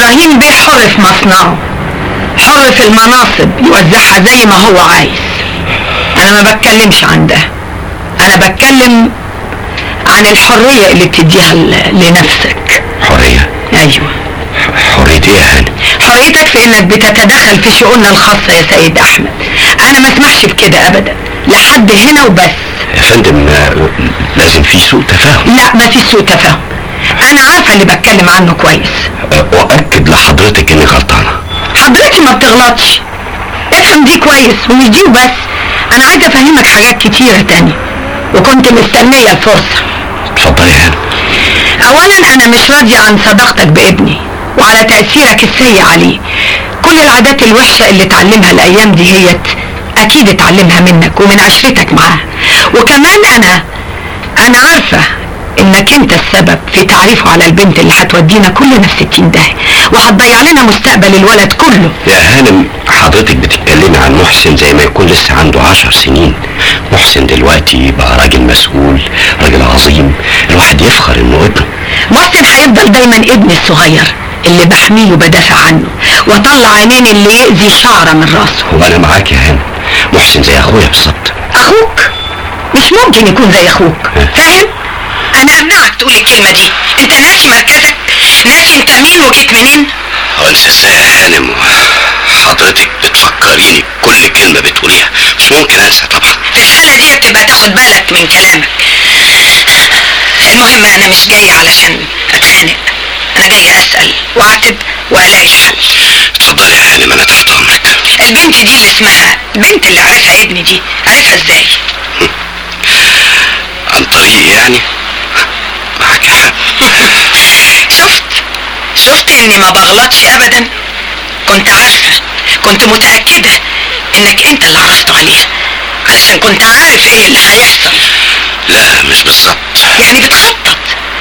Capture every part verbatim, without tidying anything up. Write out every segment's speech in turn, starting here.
ابراهيم بيه حر في مصنعه، حر في المناصب يوزعها زي ما هو عايز. انا ما بتكلمش عن ده، انا بتكلم عن الحرية اللي بتديها لنفسك. حرية؟ ايوه. حريتي ايه يا هانم؟ حريتك في انك بتتدخل في شؤوننا الخاصة يا سيد احمد. انا ما اسمحش بكده ابدا، لحد هنا وبس. يا فندم لازم في سوء تفاهم. لا ما في سوء تفاهم، انا عارفة اللي بتكلم عنه كويس. واكد لحضرتك اني غلطانة. حضرتك ما بتغلطش، افهم دي كويس، ومش دي وبس، انا عايزة افهمك حاجات كتيرة تانية وكنت مستنية الفرصة. اتفضلي يا هانم. اولا انا مش راضية عن صداقتك بابني وعلى تأثيرك السيء عليه. كل العادات الوحشة اللي اتعلمها الايام دي هي اكيد اتعلمها منك ومن عشرتك معاه. وكمان انا انا عارفة انك انت السبب في تعريفه على البنت اللي هتودينا كلنا في ستين داهية وهتضيع لنا مستقبل الولد كله. يا هانم حضرتك بتتكلمي عن محسن زي ما يكون لسه عنده عشر سنين. محسن دلوقتي بقى راجل مسؤول، راجل عظيم، الواحد يفخر انه ابنه. محسن هيفضل دايما ابني الصغير اللي بحميه وبدافع عنه واطلع عينين اللي يأذي شعره من راسه. وانا معاك يا هانم، محسن زي اخويا بالظبط. اخوك؟ مش ممكن يكون زي اخوك، فاهم؟ انا امنعك تقول الكلمة دي. انت ناسي مركزك؟ ناسي انت مين وجيت منين؟ انسى ازاي يا هانم؟ حضرتك بتفكريني كل كلمة بتقوليها، مش ممكن انسى طبعا. في الحالة دي بتبقى تاخد بالك من كلامك. المهم انا مش جاي علشان اتخانق، انا جاي اسأل واعتب والاقي حل. اتفضلي يا هانم انا تحت امرك. البنت دي اللي اسمها بنت اللي عرفها ابني دي، عرفها ازاي؟ عن طريقي يعني؟ معاك حق. شفت شفت اني ما بغلطش ابدا. كنت عارفة، كنت متأكدة انك انت اللي عرفت عليها علشان كنت عارف ايه اللي هيحصل. لا مش بالظبط. يعني بتخطط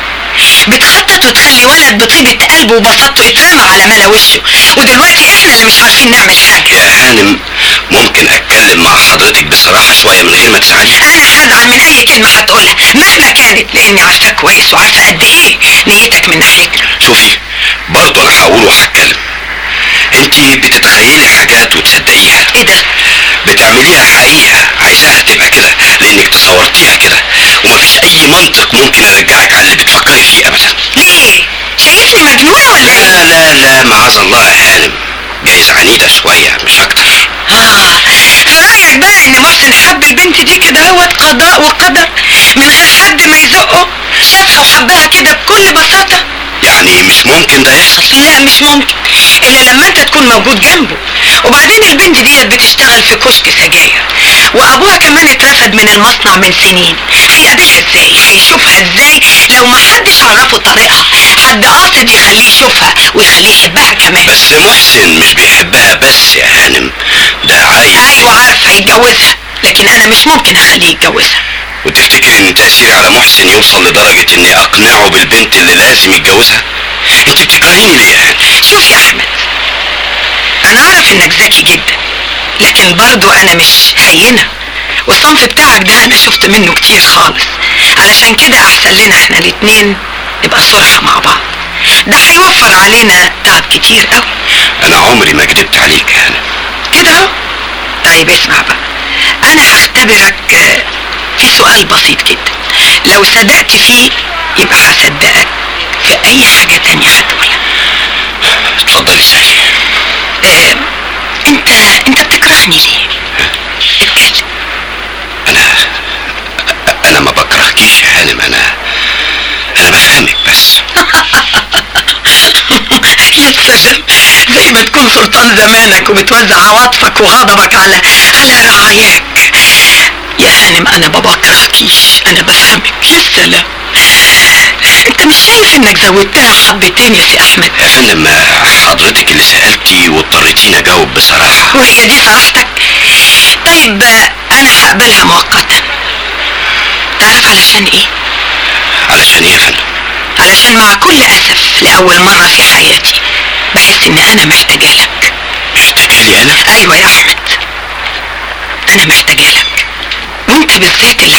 بتخطط وتخلي ولد بطيبة قلبه وبساطته يترمى على ملا وشه، ودلوقتي احنا اللي مش عارفين نعمل حاجة. يا هانم ممكن اتكلم مع حضرتك بصراحة شوية من غير ما تزعلي؟ انا هزعل من اي كلمة هتقولها مهما كانت، لاني عارفاك كويس وعارفة قد ايه نيتك من ناحيتنا. شوفي برضه انا هقول وهتكلم. انتي بتتخيلي حاجات وتصدقيها. ايه ده؟ بتعمليها حقيقة، عايزاها تبقى كده لانك تصورتيها كده، ومفيش اي منطق ممكن يرجعك على اللي بتفكري فيه ابدا. ليه؟ شايفني مجنونة ولا ايه؟ لا لا لا معاذ الله يا هانم، جايز عنيدة شوية مش اكتر. اه في رأيك بقى ان محسن حب البنت دي كده هوت قضاء وقدر من غير حد ما يزقه؟ شافها وحبها كده بكل بساطة؟ يعني مش ممكن ده يحصل؟ لا مش ممكن الا لما انت تكون موجود جنبه. وبعدين البنت ديت بتشتغل في كشك سجاير، وابوها كمان اترفد من المصنع من سنين. هيقابلها ازاي؟ هيشوفها ازاي لو ما حدش عرفه طريقها؟ حد قاصد يخليه يشوفها ويخليه يحبها كمان. بس محسن مش بيحبها بس يا هانم، ده عايز. ايوه عارفه يتجوزها، لكن انا مش ممكن اخليه يتجوزها. وتفتكري ان تأثيري على محسن يوصل لدرجة اني اقنعه بالبنت اللي لازم يتجوزها؟ انت بتكرهيني ليه يا هانم؟ شوف يا احمد، انا اعرف انك ذكي جدا، لكن برضو انا مش هينة، والصنف بتاعك ده انا شفت منه كتير خالص. علشان كده احسن لنا احنا الاتنين نبقى صلحة مع بعض، ده هيوفر علينا تعب كتير قوي. انا عمري ما كدبت عليك يا هانم. كده اهو. طيب اسمع بقى، انا هختبرك في سؤال بسيط جدا، لو صدقت فيه يبقى هصدقك في اي حاجة تانية هتقولها. اتفضلي اسألي. اه انت انت بتكرهني ليه؟ اتكلم. انا انا ما بكرهكيش يا هانم، انا انا بفهمك بس. يا سلام، زي ما تكون سلطان زمانك وبتوزع عواطفك وغضبك على على رعاياك. يا هانم انا ما بكرهكيش، انا بفهمك. يا سلام، انت مش شايف انك زودتها حبتين يا سي احمد؟ يا فندم حضرتك اللي سألتي واضطريتيني اجاوب بصراحة. وهي دي صراحتك؟ طيب انا هقبلها مؤقتا. تعرف علشان ايه؟ علشان ايه يا فندم؟ علشان مع كل اسف لاول مرة في حياتي بحس ان انا محتاجة لك. محتاجة لي انا؟ ايوه يا احمد، انا محتاجة لك، وانت بالذات اللي